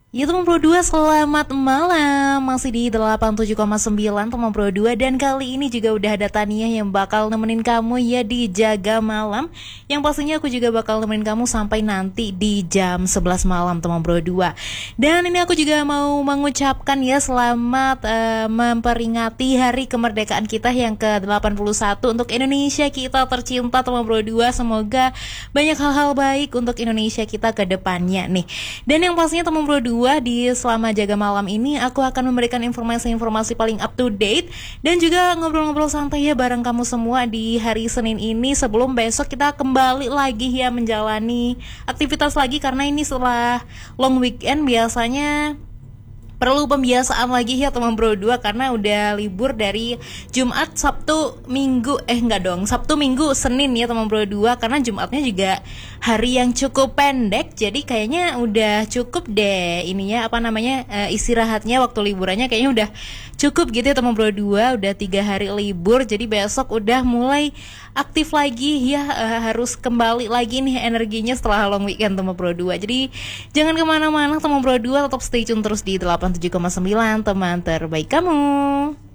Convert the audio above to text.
Ya teman Pro 2, selamat malam. Masih di 87,9 teman Pro 2. Dan kali ini juga udah ada Tania yang bakal nemenin kamu ya di Jaga Malam. Yang pastinya aku juga bakal nemenin kamu sampai nanti di jam 11 malam teman Pro 2. Dan ini aku juga mau mengucapkan ya selamat memperingati hari kemerdekaan kita yang ke-81 untuk Indonesia kita tercinta teman Pro 2. Semoga banyak hal-hal baik untuk Indonesia kita ke depannya nih. Dan yang pastinya teman Pro 2, di selama Jaga Malam ini aku akan memberikan informasi-informasi paling up to date dan juga ngobrol-ngobrol santai ya bareng kamu semua di hari Senin ini sebelum besok kita kembali lagi ya menjalani aktivitas lagi, karena ini setelah long weekend biasanya perlu pembiasaan lagi ya teman Bro 2, karena udah libur dari Jumat, Sabtu, Minggu, Sabtu, Minggu, Senin ya teman Bro 2, karena Jumatnya juga hari yang cukup pendek, jadi kayaknya udah cukup deh ininya istirahatnya, waktu liburannya kayaknya udah cukup gitu ya teman Bro 2, udah 3 hari libur, jadi besok udah mulai aktif lagi ya, harus kembali lagi nih energinya setelah long weekend teman Bro 2. Jadi jangan kemana-mana teman Bro 2, tetap stay tune terus di 87,9 teman terbaik kamu.